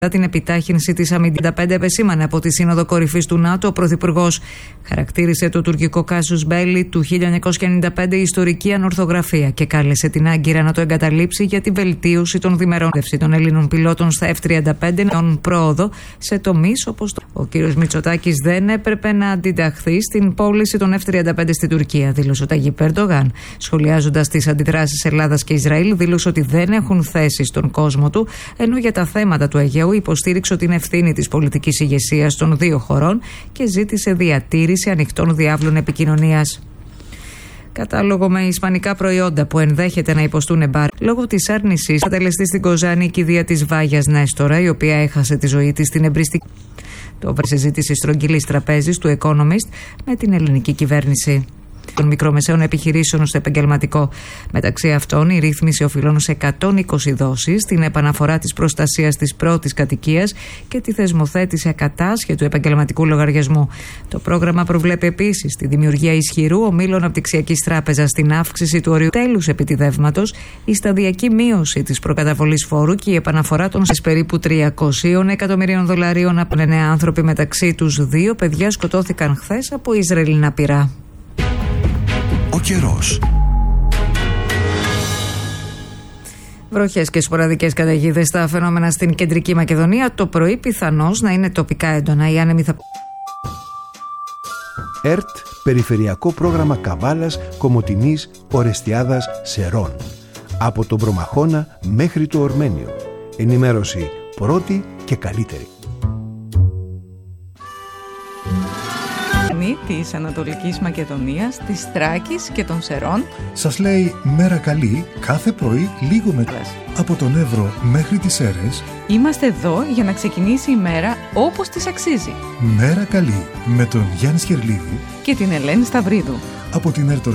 Την επιτάχυνση της αμυντικής 5 επεσήμανε από τη Σύνοδο Κορυφής του ΝΑΤΟ, ο Πρωθυπουργός χαρακτήρισε το τουρκικό κάσους μπέλι του 1995 ιστορική ανορθογραφία και κάλεσε την Άγκυρα να το εγκαταλείψει για τη βελτίωση των διμερών των Ελλήνων πιλότων στα F-35 πρόοδο σε τομείς όπως ο κ. Μητσοτάκης δεν έπρεπε να αντιταχθεί στην πώληση των F-35 στην Τουρκία, δήλωσε ο Ταγιπ Ερντογάν. Σχολιάζοντας τις αντιδράσεις Ελλάδας και Ισραήλ, δήλωσε ότι δεν έχουν θέση στον κόσμο του, ενώ για τα θέματα του Αιγαίου υποστήριξε την ευθύνη της πολιτικής ηγεσίας των δύο χωρών και ζήτησε διατήρηση ανοιχτών διάβλων επικοινωνίας. Κατάλογο με ισπανικά προϊόντα που ενδέχεται να υποστούν εμπάργκο λόγω της άρνησης ατελεστή στην Κοζάνη η κηδεία της Βάγιας Νέστορα, η οποία έχασε τη ζωή της στην εμπριστική. Το συζήτηση στρογγυλής τραπέζης του Economist με την ελληνική κυβέρνηση των μικρομεσαίων επιχειρήσεων στο επαγγελματικό. Μεταξύ αυτών, η ρύθμιση οφειλών σε 120 δόσεις, την επαναφορά της προστασίας της πρώτης κατοικίας και τη θεσμοθέτηση ακατάσχετου επαγγελματικού λογαριασμού. Το πρόγραμμα προβλέπει επίσης τη δημιουργία ισχυρού ομίλου αναπτυξιακής τράπεζας, την αύξηση του ορίου τέλους επιτιδεύματος, η σταδιακή μείωση της προκαταβολής φόρου και η επαναφορά των περίπου $300 εκατομμυρίων από 9 άνθρωποι, μεταξύ τους 2 παιδιά σκοτώθηκαν χθες από Ισραηλινά πυρά. Ο καιρός. Βροχές και σποραδικές καταιγίδες στα φαινόμενα στην κεντρική Μακεδονία. Το πρωί πιθανώς να είναι τοπικά έντονα. Οι άνεμοι θα... ΕΡΤ, Περιφερειακό Πρόγραμμα Καβάλας, Κομοτηνής, Ορεστιάδας, Σερών. Από τον Προμαχώνα μέχρι το Ορμένιο. Ενημέρωση πρώτη και καλύτερη. Της Ανατολικής Μακεδονίας, της Θράκης και των Σερών. Σας λέει μέρα καλή κάθε πρωί λίγο μετά. Από τον Εύρο μέχρι τις Σέρρες. Είμαστε εδώ για να ξεκινήσει η μέρα όπως της αξίζει. Μέρα καλή με τον Γιάννη Σχερλίδη και την Ελένη Σταυρίδου. Από την ΕΡΤ